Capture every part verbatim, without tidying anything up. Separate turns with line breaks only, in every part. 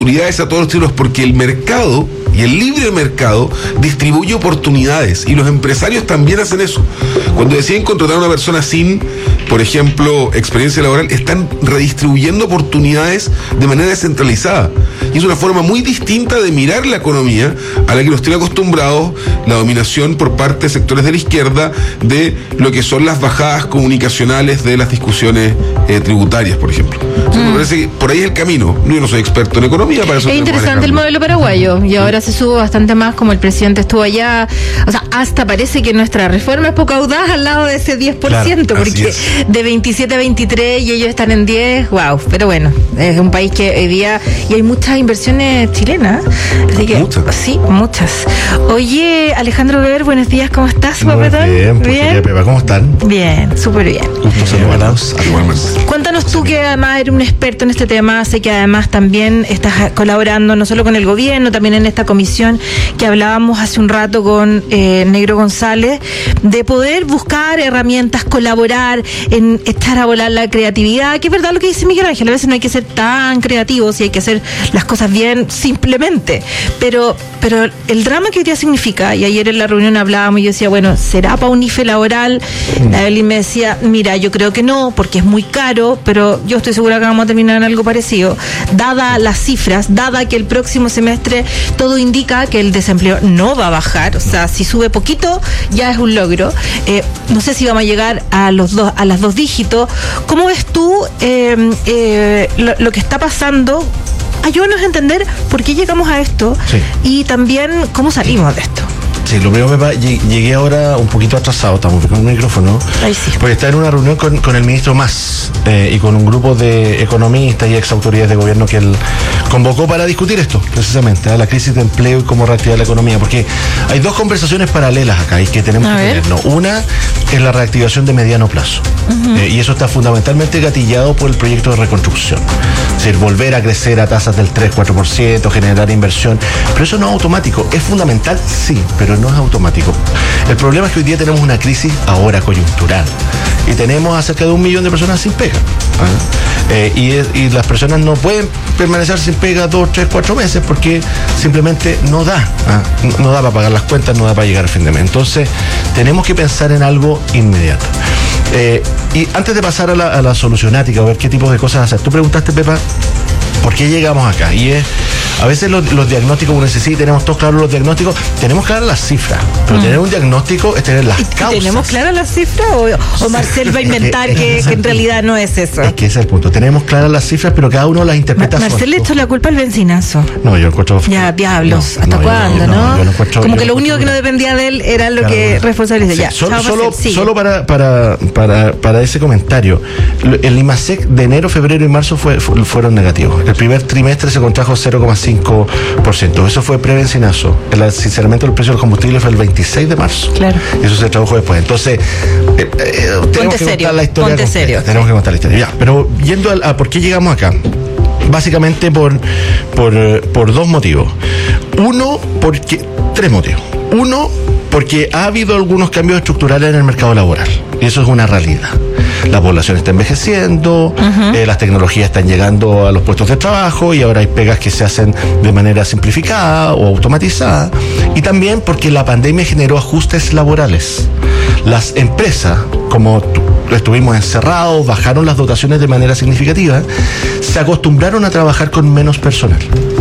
oportunidades a todos los chilenos, porque el mercado y el libre mercado distribuye oportunidades y los empresarios también hacen eso. Cuando deciden contratar a una persona sin, por ejemplo, experiencia laboral, están redistribuyendo oportunidades de manera descentralizada. Y es una forma muy distinta de mirar la economía a la que nos tiene acostumbrados la dominación por parte de sectores de la izquierda de lo que son las bajadas comunicacionales de las discusiones eh, tributarias, por ejemplo. Entonces, mm. me parece que por ahí es el camino. Yo no soy experto en economía, para eso
es interesante el modelo paraguayo, y ahora se sube bastante más, como el presidente estuvo allá. O sea, hasta parece que nuestra reforma es poco audaz al lado de ese diez por ciento, claro, porque de veintisiete a veintitrés y ellos están en diez, wow. Pero bueno, es un país que hoy día, y hay muchas inversiones chilenas. Así que, muchas. Sí, muchas. Oye, Alejandro Weber, buenos días, ¿cómo estás?
Muy bien, bien. Pepa, ¿cómo están?
Bien, súper bien.
Gusto saludarlos.
Cuéntanos tú, que además eres un experto en este tema, sé que además también estás colaborando no solo con el gobierno, también en esta comisión que hablábamos hace un rato con eh, Negro González, de poder buscar herramientas, colaborar, en echar a volar la creatividad, que es verdad lo que dice Miguel Ángel, a veces no hay que ser tan creativos y hay que hacer las cosas bien simplemente, pero, pero el drama que hoy día significa, y ayer en la reunión hablábamos y yo decía, bueno, ¿será para un I F E laboral? Mm. La Evelyn me decía, mira, yo creo que no, porque es muy caro, pero yo estoy segura que vamos a terminar en algo parecido, dada las cifras, dada que el próximo semestre todo indica que el desempleo no va a bajar, o sea, si sube poquito ya es un logro. Eh, no sé si vamos a llegar a los dos, a las dos dígitos. ¿Cómo ves tú eh, eh, lo, lo que está pasando? Ayúdanos a entender por qué llegamos a esto, sí, y también cómo salimos de esto.
Sí, lo primero, Pepa, llegué ahora un poquito atrasado, estamos con un micrófono,
Ay, sí.
porque estaba en una reunión con, con el ministro Mas eh, y con un grupo de economistas y ex autoridades de gobierno que él convocó para discutir esto, precisamente, ¿eh? La crisis de empleo y cómo reactivar la economía, porque hay dos conversaciones paralelas acá y que tenemos
a
que
ver.
tener, ¿no? Una es la reactivación de mediano plazo, uh-huh. eh, y eso está fundamentalmente gatillado por el proyecto de reconstrucción, es decir, volver a crecer a tasas del tres, cuatro por ciento, generar inversión, pero eso no es automático, es fundamental, sí, pero no es automático. El problema es que hoy día tenemos una crisis ahora coyuntural y tenemos a cerca de un millón de personas sin pega, ¿eh? Eh, y, y las personas no pueden permanecer sin pega dos, tres, cuatro meses porque simplemente no da, ¿eh? no, no da para pagar las cuentas, no da para llegar al fin de mes. Entonces tenemos que pensar en algo inmediato. Eh, y antes de pasar a la, a la solucionática, a ver qué tipo de cosas hacer, tú preguntaste, Pepa, ¿por qué llegamos acá? Y es, a veces los, los diagnósticos, uno dice, sí, tenemos todos claros los diagnósticos, tenemos claras las cifras, pero mm. tener un diagnóstico es tener las causas.
¿Tenemos claras las cifras o, o Marcel va a inventar es que, que, es que en realidad no es eso?
Es que ese es el punto, tenemos claras las cifras, pero cada uno las interpreta.
Ma- Marcel le echó la culpa al benzinazo.
No, yo encuentro...
Ya, diablos, no, ¿hasta no, cuándo, no? no? Yo no encuentro, Como yo que lo único que no dependía de él era lo claro, que responsabilizaba. Sí, ya,
solo
chao,
solo,
Marcel,
solo para, para, para, para ese comentario, el IMASEC de enero, febrero y marzo fue, fue, fueron negativos. El primer trimestre se contrajo cero coma cinco por ciento. Eso fue pre-benzinazo. El sinceramiento del precio del combustible fue el veintiséis de marzo.
Claro.
Y eso se tradujo después. Entonces, eh, eh, tenemos que
serio,
contar la historia.
Ponte serio.
Tenemos que contar la historia. Ya, pero yendo a, a por qué llegamos acá. Básicamente por, por, por dos motivos. Uno, porque... Tres motivos. Uno, porque ha habido algunos cambios estructurales en el mercado laboral. Y eso es una realidad. La población está envejeciendo, uh-huh. eh, las tecnologías están llegando a los puestos de trabajo y ahora hay pegas que se hacen de manera simplificada o automatizada. Y también porque la pandemia generó ajustes laborales. Las empresas, como estuvimos encerrados, bajaron las dotaciones de manera significativa, se acostumbraron a trabajar con menos personal.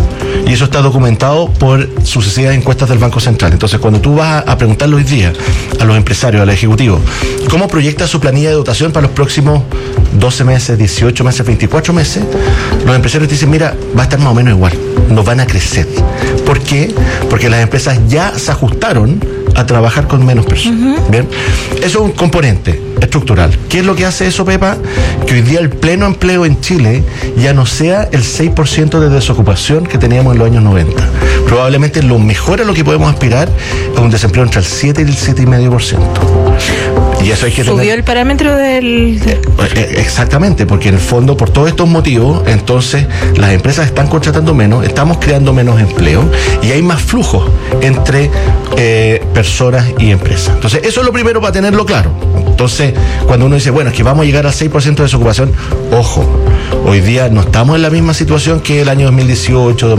Y eso está documentado por sucesivas encuestas del Banco Central. Entonces, cuando tú vas a preguntarle hoy día a los empresarios, a los ejecutivos, ¿cómo proyecta su planilla de dotación para los próximos doce meses, dieciocho meses, veinticuatro meses? Los empresarios te dicen, mira, va a estar más o menos igual, no van a crecer. ¿Por qué? Porque las empresas ya se ajustaron a trabajar con menos personas. Uh-huh. Bien, eso es un componente estructural. ¿Qué es lo que hace eso, Pepa? Que hoy día el pleno empleo en Chile ya no sea el seis por ciento de desocupación que teníamos en los años noventa. Probablemente lo mejor a lo que podemos aspirar es un desempleo entre el siete y el siete coma cinco por ciento. Y eso hay que
Subió
tener...
el parámetro del...
Exactamente, porque en el fondo, por todos estos motivos, entonces las empresas están contratando menos, estamos creando menos empleo y hay más flujos entre eh, personas y empresas. Entonces, eso es lo primero para tenerlo claro. Entonces, cuando uno dice, bueno, es que vamos a llegar al seis por ciento de desocupación, ojo, hoy día no estamos en la misma situación que el año dos mil dieciocho,